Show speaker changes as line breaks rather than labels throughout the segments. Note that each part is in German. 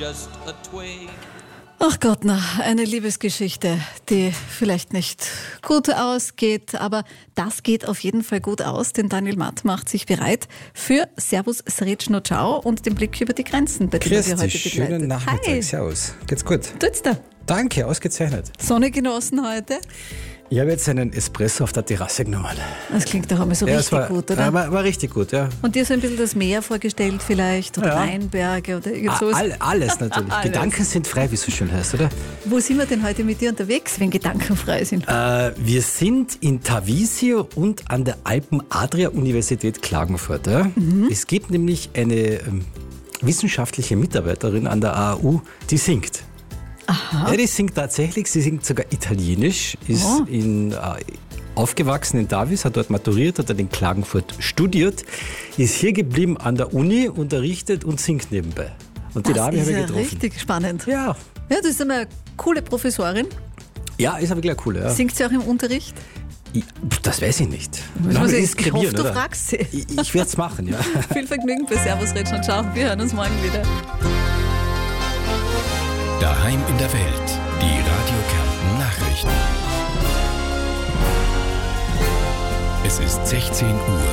just a twig.
Ach Gott, na, eine Liebesgeschichte, die vielleicht nicht gut ausgeht, aber das geht auf jeden Fall gut aus, denn Daniel Matt macht sich bereit für Servus Srećno Ciao und den Blick über die Grenzen, bei dem wir heute begleitet.
Schönen Nachmittag,
Hi.
Servus. Geht's gut?
Tut's da?
Danke, ausgezeichnet.
Sonne genossen heute?
Ich habe jetzt einen Espresso auf der Terrasse genommen.
Das klingt doch einmal so richtig gut, oder?
War richtig gut, ja.
Und dir so ein bisschen das Meer vorgestellt vielleicht, oder Weinberge oder irgend sowas?
Alles natürlich.
Alles.
Gedanken sind frei, wie es so schön heißt, oder?
Wo sind wir denn heute mit dir unterwegs, wenn Gedanken frei sind?
Wir sind in Tarvisio und an der Alpen-Adria-Universität Klagenfurt. Ja? Es gibt nämlich eine wissenschaftliche Mitarbeiterin an der AAU, die singt.
Aha.
Ja, die singt tatsächlich, sie singt sogar Italienisch, ist aufgewachsen in Tavis, hat dort maturiert, hat dann in Klagenfurt studiert, ist hier geblieben an der Uni, unterrichtet und singt nebenbei. Und die Dame habe ich getroffen.
Richtig spannend.
Ja.
Ja, das ist eine coole Professorin.
Ja, ist aber gleich cool. Ja.
Singt sie auch im Unterricht?
Das weiß ich nicht.
Ich hoffe, du fragst sie.
Ich werde es machen, ja.
Viel Vergnügen bei Servus Srećno Ciao. Wir hören uns morgen wieder.
Daheim in der Welt. Die Radio Kärnten Nachrichten. Es ist 16 Uhr.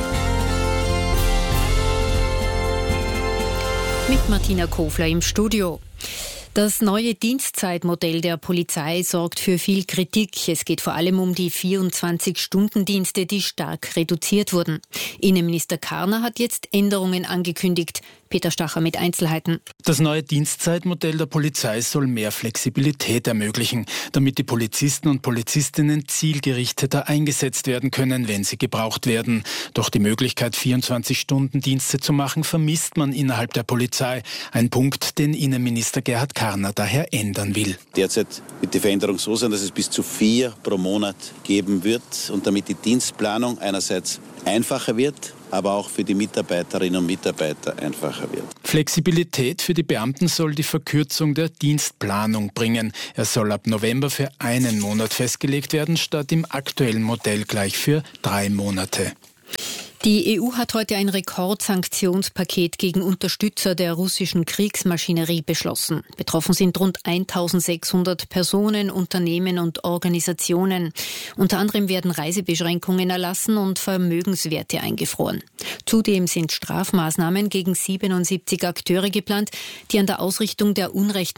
Mit Martina Kofler im Studio. Das neue Dienstzeitmodell der Polizei sorgt für viel Kritik. Es geht vor allem um die 24-Stunden-Dienste, die stark reduziert wurden. Innenminister Karner hat jetzt Änderungen angekündigt. Peter Stacher mit Einzelheiten.
Das neue Dienstzeitmodell der Polizei soll mehr Flexibilität ermöglichen, damit die Polizisten und Polizistinnen zielgerichteter eingesetzt werden können, wenn sie gebraucht werden. Doch die Möglichkeit, 24-Stunden-Dienste zu machen, vermisst man innerhalb der Polizei. Ein Punkt, den Innenminister Gerhard Karner daher ändern will.
Derzeit wird die Veränderung so sein, dass es bis zu 4 pro Monat geben wird und damit die Dienstplanung einerseits einfacher wird, aber auch für die Mitarbeiterinnen und Mitarbeiter einfacher wird.
Flexibilität für die Beamten soll die Verkürzung der Dienstplanung bringen. Er soll ab November für einen Monat festgelegt werden, statt im aktuellen Modell gleich für 3 Monate.
Die EU hat heute ein Rekordsanktionspaket gegen Unterstützer der russischen Kriegsmaschinerie beschlossen. Betroffen sind rund 1600 Personen, Unternehmen und Organisationen. Unter anderem werden Reisebeschränkungen erlassen und Vermögenswerte eingefroren. Zudem sind Strafmaßnahmen gegen 77 Akteure geplant, die an der Ausrichtung der unrechten